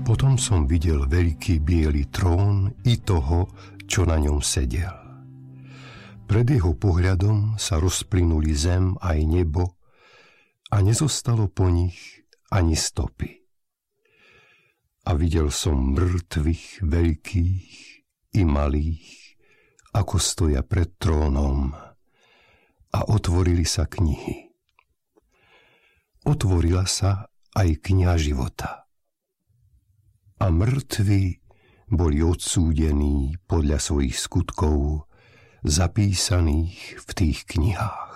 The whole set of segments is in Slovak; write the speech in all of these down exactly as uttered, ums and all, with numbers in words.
Potom som videl veľký biely trón i toho, čo na ňom sedel. Pred jeho pohľadom sa rozplynuli zem aj nebo a nezostalo po nich ani stopy. A videl som mŕtvych veľkých i malých, ako stoja pred trónom, a otvorili sa knihy. Otvorila sa aj kniha života. A mŕtvi boli odsúdení podľa svojich skutkov, zapísaných v tých knihách.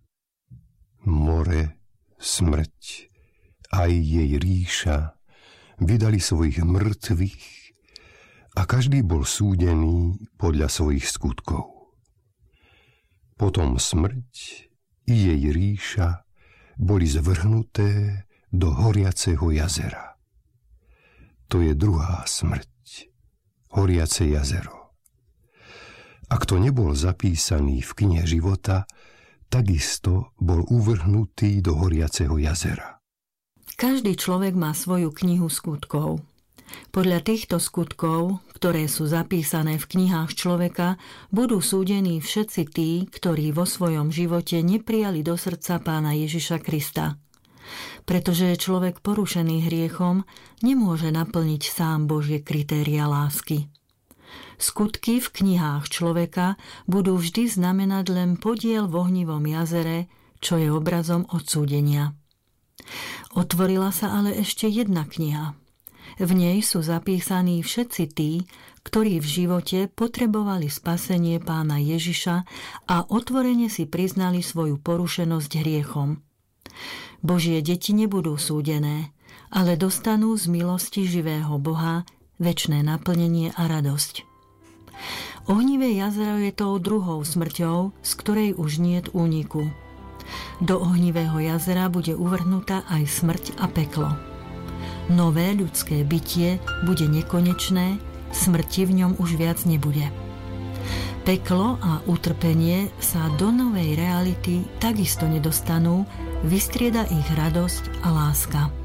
More, smrť, aj jej ríša vydali svojich mŕtvych a každý bol súdený podľa svojich skutkov. Potom smrť i jej ríša boli zvrhnuté do horiaceho jazera. To je druhá smrť, horiace jazero. A kto nebol zapísaný v knihe života, takisto bol uvrhnutý do horiaceho jazera. Každý človek má svoju knihu skutkov. Podľa týchto skutkov, ktoré sú zapísané v knihách človeka, budú súdení všetci tí, ktorí vo svojom živote neprijali do srdca Pána Ježiša Krista. Pretože je človek porušený hriechom, nemôže naplniť sám Božie kritéria lásky. Skutky v knihách človeka budú vždy znamenať len podiel v ohnivom jazere, čo je obrazom odsúdenia. Otvorila sa ale ešte jedna kniha. V nej sú zapísaní všetci tí, ktorí v živote potrebovali spasenie Pána Ježiša a otvorene si priznali svoju porušenosť hriechom. Božie deti nebudú súdené, ale dostanú z milosti živého Boha večné naplnenie a radosť. Ohnivé jazero je tou druhou smrťou, z ktorej už niet úniku. Do ohnivého jazera bude uvrhnutá aj smrť a peklo. Nové ľudské bytie bude nekonečné, smrti v ňom už viac nebude. Peklo a utrpenie sa do novej reality takisto nedostanú, vystrieda ich radosť a láska.